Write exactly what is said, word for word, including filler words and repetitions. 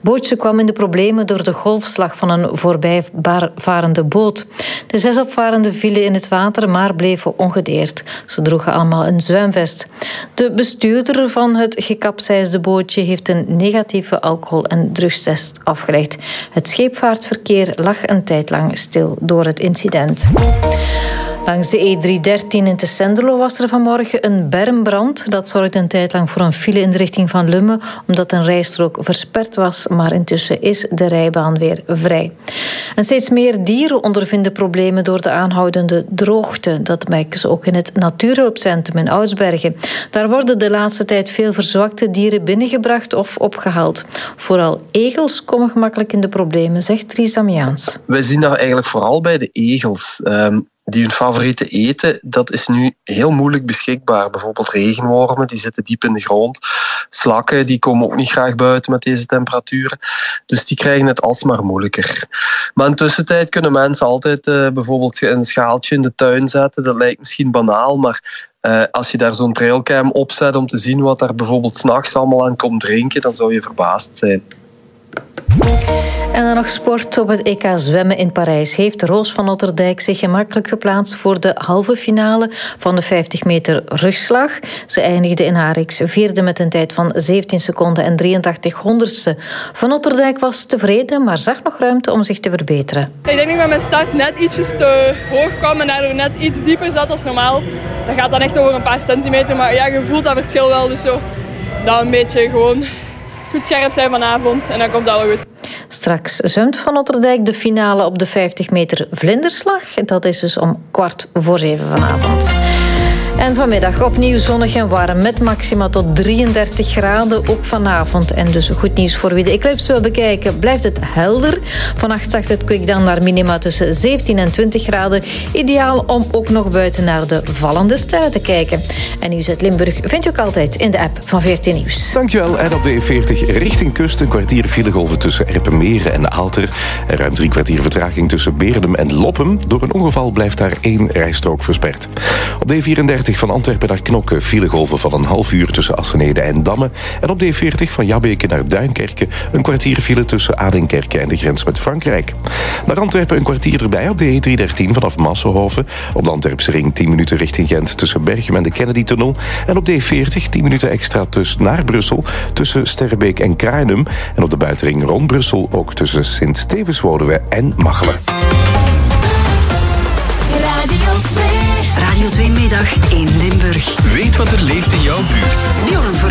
bootje kwam in de problemen door de golfslag van een voorbijvarende boot. De zes opvarenden vielen in het water, maar bleven ongedeerd. Ze droegen allemaal een zwemvest. De bestuurder van het gekapseisde bootje heeft een negatieve alcohol- en drugstest afgelegd. Het scheepvaartverkeer lag een tijd lang stil door het incident. Langs de E driehonderddertien in Tessenderlo was er vanmorgen een bermbrand. Dat zorgde een tijd lang voor een file in de richting van Lummen, omdat een rijstrook versperd was, maar intussen is de rijbaan weer vrij. En steeds meer dieren ondervinden problemen door de aanhoudende droogte. Dat merken ze ook in het Natuurhulpcentrum in Oudsbergen. Daar worden de laatste tijd veel verzwakte dieren binnengebracht of opgehaald. Vooral egels komen gemakkelijk in de problemen, zegt Dries Damiaans. Wij zien dat eigenlijk vooral bij de egels. Um... die hun favoriete eten, dat is nu heel moeilijk beschikbaar. Bijvoorbeeld regenwormen, die zitten diep in de grond. Slakken, die komen ook niet graag buiten met deze temperaturen. Dus die krijgen het alsmaar moeilijker. Maar in de tussentijd kunnen mensen altijd uh, bijvoorbeeld een schaaltje in de tuin zetten. Dat lijkt misschien banaal, maar uh, als je daar zo'n trailcam op zet om te zien wat daar bijvoorbeeld 's nachts allemaal aan komt drinken, dan zou je verbaasd zijn. En dan nog sport. Op het E K zwemmen in Parijs heeft Roos van Otterdijk zich gemakkelijk geplaatst voor de halve finale van de vijftig meter rugslag. Ze eindigde in haar reeks vierde met een tijd van zeventien seconden en drieëntachtig honderdste. Van Otterdijk was tevreden, maar zag nog ruimte om zich te verbeteren. Ik denk dat ik met mijn start net ietsjes te hoog kwam en daardoor net iets dieper zat als normaal. Dat gaat dan echt over een paar centimeter, maar ja, je voelt dat verschil wel. Dus zo, dan een beetje gewoon goed scherp zijn vanavond en dan komt het wel goed. Straks zwemt Van Otterdijk de finale op de vijftig meter vlinderslag. Dat is dus om kwart voor zeven vanavond. En vanmiddag opnieuw zonnig en warm met maxima tot drieëndertig graden, ook vanavond. En dus goed nieuws voor wie de eclipse wil bekijken. Blijft het helder. Vannacht zakt het kwik dan naar minima tussen zeventien en twintig graden. Ideaal om ook nog buiten naar de vallende sterren te kijken. En Nieuws uit Limburg vind je ook altijd in de app van veertien Nieuws. Dankjewel. En op de E veertig richting kust een kwartier filegolven tussen Erpenmeren en Aalter. En ruim drie kwartier vertraging tussen Beerdum en Loppem. Door een ongeval blijft daar één rijstrook versperd. Op de E vierendertig van Antwerpen naar Knokke filegolven van een half uur tussen Assenede en Damme. En op de E veertig van Jabbeke naar Duinkerke een kwartier file tussen Adinkerke en de grens met Frankrijk. Naar Antwerpen een kwartier erbij op de E driehonderddertien vanaf Massenhoven. Op de Antwerpse ring tien minuten richting Gent tussen Berchem en de Kennedy-tunnel. En op de E veertig tien minuten extra tussen naar Brussel tussen Sterrebeek en Kruinum. En op de buitenring rond Brussel ook tussen Sint-Stevenswoluwe en Machelen. Radio twee Middag in Limburg. Weet wat er leeft in jouw buurt. Bjorn